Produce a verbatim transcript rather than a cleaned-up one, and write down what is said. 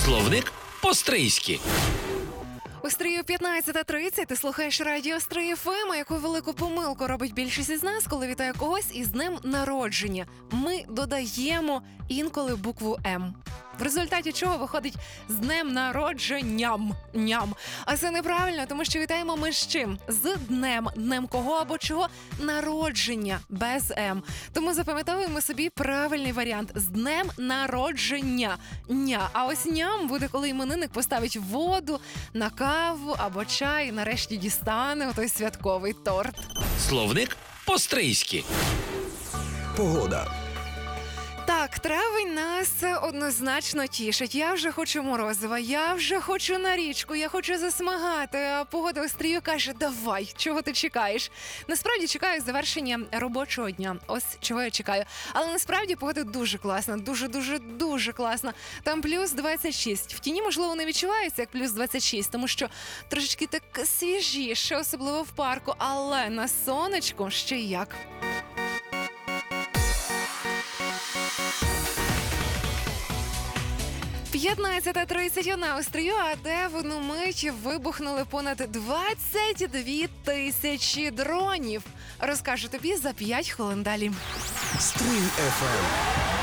Словник по-стрийськи. У Стрию п'ятнадцята тридцять ти слухаєш радіо Стрий еф ем, а яку велику помилку робить більшість із нас, коли вітає когось із днем народження. Ми додаємо інколи букву «М». В результаті чого виходить з днем народженням. Ням. А це неправильно, тому що вітаємо ми з чим? З днем. Днем кого або чого? Народження. Без «М». Тому запам'ятовуємо собі правильний варіант. З днем народження. Ня. А ось ням буде, коли іменинник поставить воду на каву або чай, нарешті дістане той святковий торт. Словник по-стрийськи. Погода. Так, травень нас однозначно тішить. Я вже хочу морозива, я вже хочу на річку, я хочу засмагати. А погода у Стрію каже, давай, чого ти чекаєш? Насправді чекаю завершення робочого дня. Ось чого я чекаю. Але насправді погода дуже класна, дуже-дуже-дуже класна. Там плюс двадцять шість. В тіні, можливо, не відчувається як плюс двадцять шість, тому що трошечки так свіжіше, особливо в парку. Але на сонечку ще як. п'ятнадцята тридцять один у Стрию, а де в одну мить вибухнули понад двадцять дві тисячі дронів. Розкажу тобі за п'ять хвилин далі. Стрий еф ем.